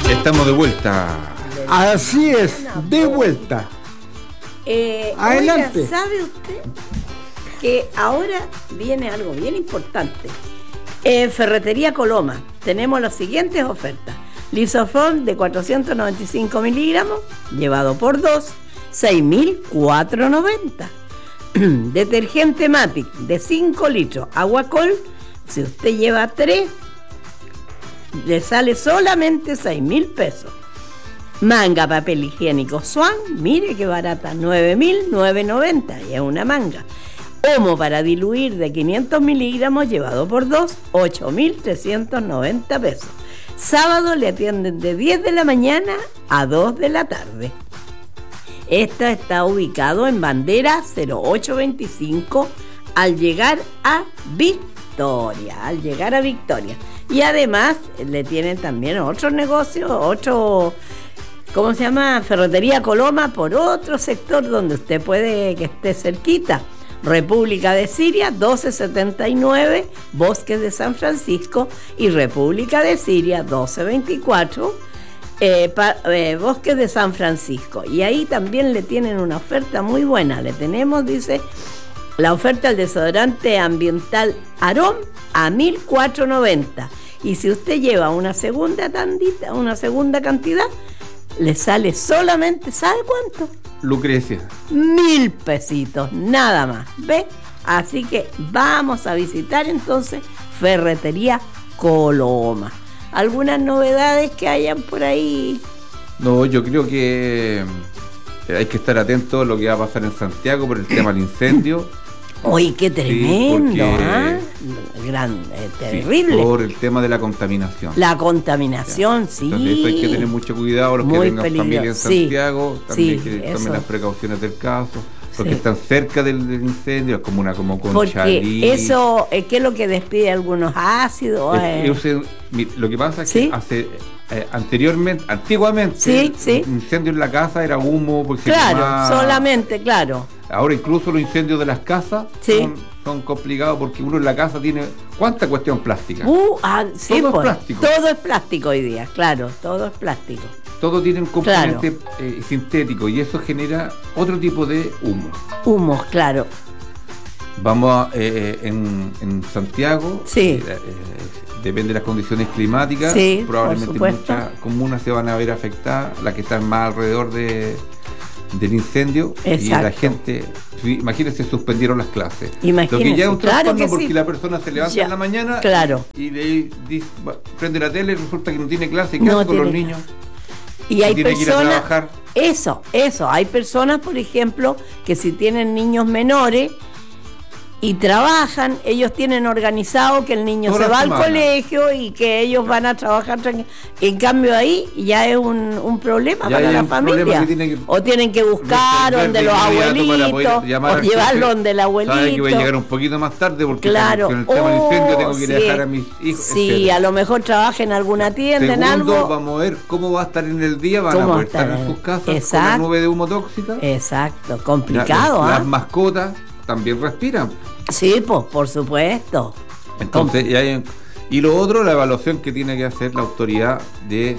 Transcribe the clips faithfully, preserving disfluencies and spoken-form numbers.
Estamos de vuelta. Así es, de vuelta. Eh, Adelante. Oiga, ¿sabe usted que ahora viene algo bien importante? En Ferretería Coloma tenemos las siguientes ofertas. Lisofón de cuatrocientos noventa y cinco miligramos, llevado por dos, seis mil cuatrocientos noventa. Detergente Matic de cinco litros, Aguacol, si usted lleva tres, le sale solamente seis mil pesos. Manga papel higiénico Swan, mire qué barata, nueve mil novecientos noventa, y es una manga. Omo para diluir de quinientos miligramos, llevado por dos, ocho mil trescientos noventa pesos. Sábado le atienden de diez de la mañana a dos de la tarde. Esta está ubicado en Bandera cero ocho veinticinco al llegar a Victoria, al llegar a Victoria. Y además le tienen también otros negocios, otro, ¿cómo se llama? Ferretería Coloma por otro sector donde usted puede que esté cerquita. República de Siria, doce setenta y nueve, Bosques de San Francisco, y República de Siria, doce veinticuatro, eh, pa, eh, Bosques de San Francisco. Y ahí también le tienen una oferta muy buena. Le tenemos, dice, la oferta del desodorante ambiental Arón a mil cuatrocientos noventa. Y si usted lleva una segunda tandita, una segunda cantidad, le sale solamente, ¿sabe cuánto? Lucrecia. Mil pesitos, nada más. ¿Ve? Así que vamos a visitar entonces Ferretería Coloma. ¿Algunas novedades que hayan por ahí? No, yo creo que hay que estar atento a lo que va a pasar en Santiago por el tema del incendio. Uy, qué tremendo, sí, porque, ¿eh? Gran, eh, terrible. Sí, por el tema de la contaminación. La contaminación, ya. Sí. Entonces eso hay que tener mucho cuidado, los Muy que tengan peligroso. familia en Sí. Santiago, también Sí, que eso. tomen las precauciones del caso, porque Sí. están cerca del, del incendio, es como una como Porque Conchalí. eso, eh, ¿qué es lo que despide algunos ácidos? Es- Eh? es un- mi- lo que pasa es ¿Sí? que hace eh, anteriormente, antiguamente, Sí, sí. un incendio en la casa era humo, porque se Claro, quemaba. solamente, claro. Ahora incluso los incendios de las casas Sí. son, son complicados porque uno en la casa tiene ¿cuánta cuestión plástica? Uh, ah, sí, Todo es pues, plástico. todo es plástico hoy día, claro, todo es plástico. Todo tiene un componente eh, sintético y eso genera otro tipo de humo. Humos, claro. Vamos a, eh, en, en Santiago, Sí. eh, eh, depende de las condiciones climáticas, Sí, probablemente por supuesto. muchas comunas se van a ver afectadas, las que están más alrededor de, del incendio. Y la Exacto. gente, imagínense, suspendieron las clases. Imagínense, Lo que ya es un claro trastorno que porque sí. la persona se levanta Ya, en la mañana claro. y le dice, va, prende la tele y resulta que no tiene clase. ¿Qué No hace con los tiene niños? Y hay tiene que ir a personas, trabajar. eso, eso, hay personas, por ejemplo, que si tienen niños menores y trabajan, ellos tienen organizado que el niño Toda se la va semana. al colegio y que ellos van a trabajar tranqui- en cambio ahí ya es un, un problema Ya para hay la un problema familia. que tiene que o tienen que buscar resolver donde de los inmediato para abuelitos, poder llamar o al llevarlo jefe. donde el Sabe que voy a llegar abuelito. un poquito más tarde porque Claro. con el tema del incendio tengo que ir a Oh, dejar sí. a mis hijos. Sí, etcétera. a lo mejor trabaja en alguna tienda, en Segundo, algo. vamos a ver cómo va a estar en el día, van a ¿Cómo poder va a estar estar? en sus casas con la Exacto. nube de humo tóxica. Exacto, La- complicado, las, ¿ah? las mascotas también respiran. Sí, pues, por supuesto. Entonces, y, hay- y lo otro, la evaluación que tiene que hacer la autoridad de,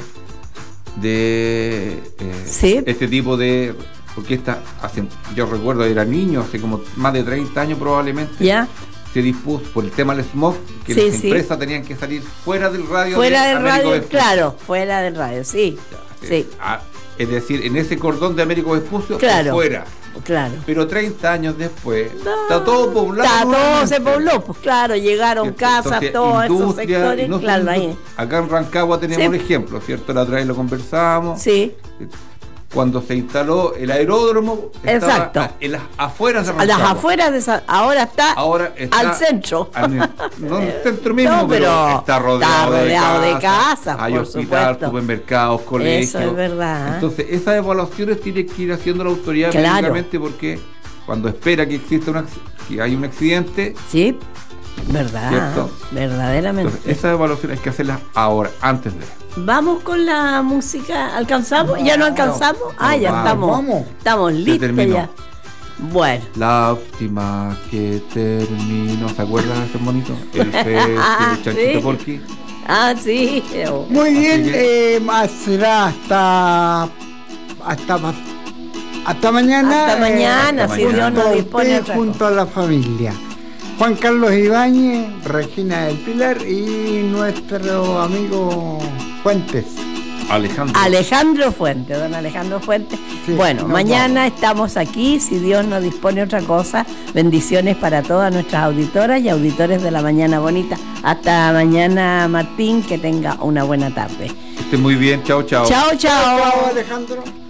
de eh, Sí. este tipo de. Porque esta, hace, yo recuerdo, era niño, hace como más de treinta años probablemente. ¿Ya? Se dispuso por el tema del smog que Sí, las sí. empresas tenían que salir fuera del radio. Fuera de del Américo radio, Vespucio. claro, fuera del radio, sí. Ya, Sí, ah, es decir, en ese cordón de Américo Vespucio, Claro. fuera. claro. Pero treinta años después, No, está todo poblado. Está todo nuevamente. se pobló, pues claro, llegaron ¿Cierto? casas, Entonces, todos esos industria, sectores, y no claro, solo ahí. industria. Acá en Rancagua tenemos Sí. un ejemplo, ¿cierto? La otra vez lo conversamos. Sí, Cuando se instaló el aeródromo, estaba Exacto. a- en las afueras de a Rancagua. las afueras de esa, ahora está, Ahora está al centro. al- no en el centro mismo, No, pero, pero está rodeado, está rodeado de de casas, casas. Hay por hospital, supuesto. supermercados, colegios. Eso es verdad. Entonces, esas evaluaciones tiene que ir haciendo la autoridad Claro. periódicamente porque cuando espera que exista un acc- que hay un accidente, Sí, verdad, ¿Cierto? verdaderamente. entonces esas evaluaciones hay que hacerlas ahora, antes de. Vamos con la música, ¿alcanzamos? ¿Ya no alcanzamos? Ah, ya vamos. estamos, Vamos. estamos listos terminó. ya. Bueno. Lástima que terminó. ¿Se acuerdan de ese monito? El fe, el chanchito Sí. porqui. Ah, sí. Muy bien, que... eh, será hasta hasta hasta mañana. Hasta mañana, hasta si mañana. Dios nos dispone. Usted junto a la familia. Juan Carlos Ibáñez, Regina del Pilar y nuestro amigo Fuentes. Alejandro. Alejandro Fuentes, don Alejandro Fuentes. Sí, bueno, nos mañana vamos. estamos aquí, si Dios nos dispone otra cosa. Bendiciones para todas nuestras auditoras y auditores de La Mañana Bonita. Hasta mañana, Martín, que tenga una buena tarde. Que esté muy bien, chao, chao. Chao, chao. Chao, Alejandro.